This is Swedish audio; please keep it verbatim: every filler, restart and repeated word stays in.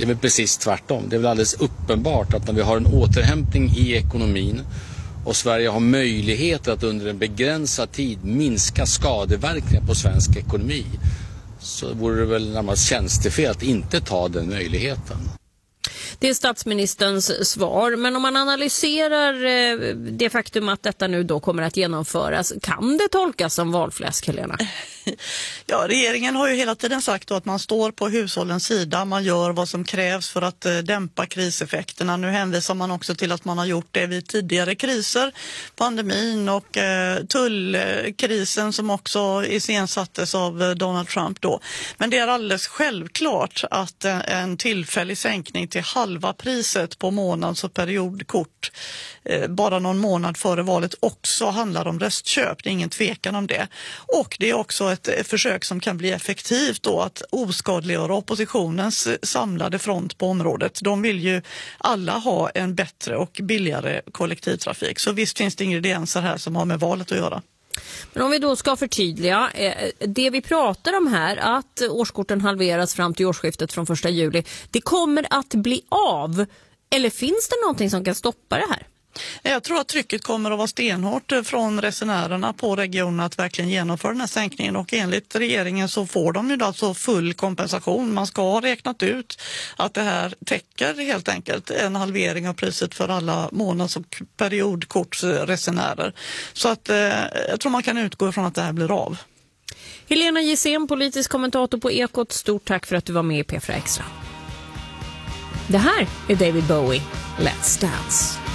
Det är väl precis tvärtom. Det är väl alldeles uppenbart att när vi har en återhämtning i ekonomin och Sverige har möjlighet att under en begränsad tid minska skadeverkningar på svensk ekonomi, så vore det väl närmast tjänstefel att inte ta den möjligheten. Det är statsministerns svar, men om man analyserar det faktum att detta nu då kommer att genomföras, kan det tolkas som valfläsk, Helena? Ja, regeringen har ju hela tiden sagt då att man står på hushållens sida, man gör vad som krävs för att eh, dämpa kriseffekterna. Nu hänvisar man också till att man har gjort det vid tidigare kriser, pandemin och eh, tullkrisen som också iscensattes av eh, Donald Trump då. Men det är alldeles självklart att eh, en tillfällig sänkning till halva priset på månads- och periodkort eh, bara någon månad före valet också handlar om röstköp. Det är ingen tvekan om det. Och det är också ett försök som kan bli effektivt då att oskadliggöra oppositionens samlade front på området. De vill ju alla ha en bättre och billigare kollektivtrafik. Så visst finns det ingredienser här som har med valet att göra. Men om vi då ska förtydliga, det vi pratar om här, att årskorten halveras fram till årsskiftet från första juli, det kommer att bli av. Eller finns det någonting som kan stoppa det här? Jag tror att trycket kommer att vara stenhårt från resenärerna på regionen att verkligen genomföra den här sänkningen, och enligt regeringen så får de ju alltså full kompensation. Man ska ha räknat ut att det här täcker helt enkelt en halvering av priset för alla månads- och periodkortsresenärer. Så att eh, jag tror man kan utgå ifrån att det här blir av. Helena Gissem, politisk kommentator på Ekot, stort tack för att du var med i P fyra Extra. Det här är David Bowie, Let's Dance.